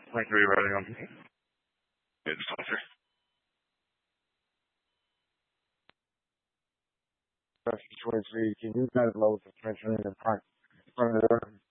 Thank you, everybody. On me. It's Spencer. Question 23. Can you guys load suspension in the front of the door?